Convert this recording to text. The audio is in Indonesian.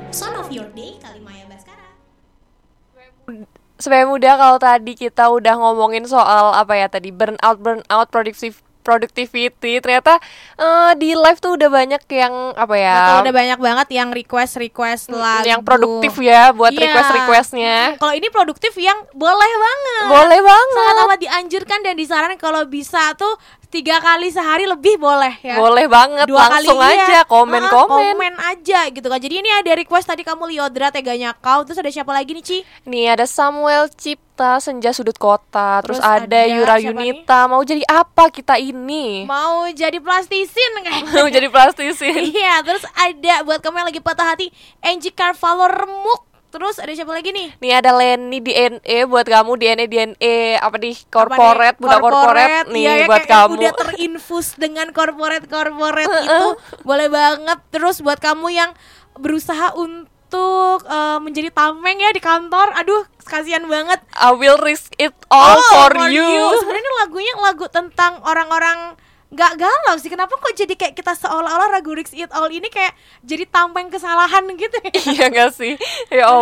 Son of Your Day kali Maya Baskara. Sebagai muda, kalau tadi kita udah ngomongin soal apa ya tadi, burnout productivity, ternyata di live tuh udah banyak yang apa ya, Betul, udah banyak banget yang request lagu yang produktif ya buat Iya. requestnya. Kalau ini produktif yang boleh banget, Boleh banget. sangat amat dianjurkan dan disarankan kalau bisa tuh 3 kali sehari lebih boleh ya. Boleh banget, 2 langsung kali aja iya. komen. Komen aja gitu kan. Jadi ini ada request tadi kamu Liodra Teganya Kau. Terus ada siapa lagi nih Ci? Nih ada Samuel Cipta Senja Sudut Kota. Terus Terus ada ada Yura siapa Yunita. Mau jadi apa kita ini? Mau jadi plastisin kan? Mau jadi plastisin. Iya, terus ada buat kamu yang lagi patah hati, Angie Carvalho Remuk. Terus ada siapa lagi nih? Nih ada Leni DNA buat kamu, DNA apa nih, corporate, budak corporate nih iya, ya, buat kayak kamu. udah terinfus dengan corporate itu boleh banget. Terus buat kamu yang berusaha untuk menjadi tameng ya di kantor, aduh kasihan banget. I will risk it all for you. Sebenarnya ini lagunya lagu tentang orang-orang nggak galau sih. Kenapa kok jadi kayak kita seolah-olah lagu Risk It All ini kayak jadi tameng kesalahan gitu ya? Iya gak sih? Ya